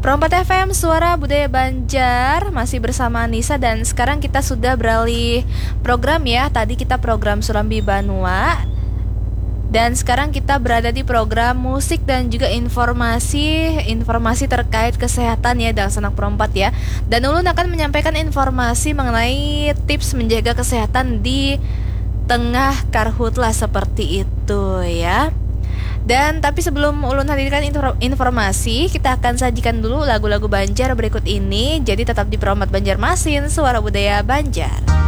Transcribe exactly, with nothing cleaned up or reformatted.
Perompat F M, Suara Budaya Banjar, masih bersama Nisa dan sekarang kita sudah beralih program ya. Tadi kita program Surambi Banua dan sekarang kita berada di program musik dan juga informasi informasi terkait kesehatan ya dalam Sanak Perompat ya. Dan Ulun akan menyampaikan informasi mengenai tips menjaga kesehatan di tengah karhutlah seperti itu ya. Dan tapi sebelum Ulun hadirkan informasi, kita akan sajikan dulu lagu-lagu Banjar berikut ini. Jadi tetap di Perompat Banjarmasin, Suara Budaya Banjar.